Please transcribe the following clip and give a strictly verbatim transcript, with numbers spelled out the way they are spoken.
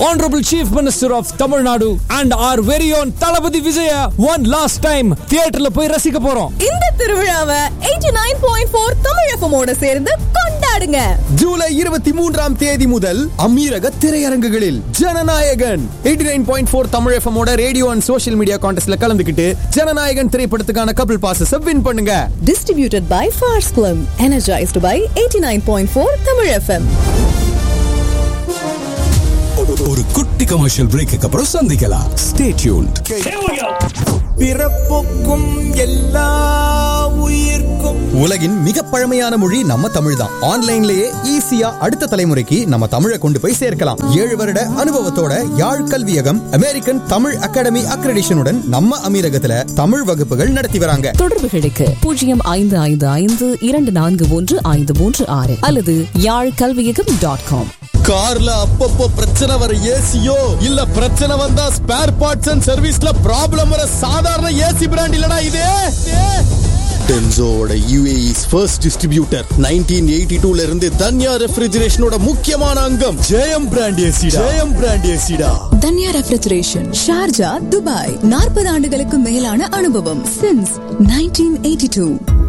Honorable Chief Minister of Tamil Nadu and our very own Thalapathy Vijaya one last time தியேட்டர்ல போய் ரசிக்க போறோம். இந்த திருவிழாவை eighty-nine point four Tamil FM ஓட சேர்ந்து கொண்டாடுங்க. ஜூலை இருபத்தி மூன்றாம் தேதி முதல் அமீரக திரையரங்குகளில் Jananayagan eighty-nine point four Tamil FM ஓட ரேடியோ அண்ட் சோஷியல் மீடியா கான்டெஸ்ட்ல கலந்துக்கிட்டு ஜனநாயகன் திரைப்படத்துக்கான கபிள் பாஸஸ் வின் பண்ணுங்க. Distributed by Fars Film, energized by eighty-nine point four Tamil FM. ஒரு குட்டி கமர்ஷியல் பிரேக்கு அப்புறம் சந்திக்கலாம். Stay tuned. பிறப்புக்கும் எல்லா உயிர்க்கும் உலகின் மிக பழமையான மொழி நம்ம தமிழ் தான். ஆன்லைன்லயே ஈஸியா அடுத்த தலைமுறைக்கு நம்ம தமிழை கொண்டு போய் சேர்க்கலாம். ஏழு வருட அனுபவத்தோட யாழ் கல்வியகம் அமெரிக்கன் தமிழ் அகாடமி அக்ரெடிஷனுடன் நம்ம அமீரகத்துல தமிழ் வகுப்புகள் நடத்தி வராங்க. தொடர்புகளுக்கு பூஜ்ஜியம் ஐந்து ஐந்து ஐந்து இரண்டு நான்கு ஒன்று ஐந்து மூன்று ஆறு அல்லது யாழ் கல்வியகம் டாட் காம். கார்ல அப்பப்போ பிரச்சனை வர ஏசியோ இல்ல பிரச்சனை வந்தா ஸ்பேர் பார்ட்ஸ் அண்ட் சர்வீஸ்ல ப்ராப்ளம் வர சாதாரண ஏசி பிராண்ட் இல்லடா இது. டென்சோட U A E's first distributor nineteen eighty-two ல இருந்து தன்யா ரெஃப்ரிஜரேஷனோட முக்கியமான அங்கம் ஜெயம் பிராண்ட் ஏசிடா. ஜெயம் brand ஏசிடா. Dhanya refrigeration, Sharjah, Dubai. நாற்பது ஆண்டுகளுக்கு மேலான அனுபவம் since nineteen eighty-two.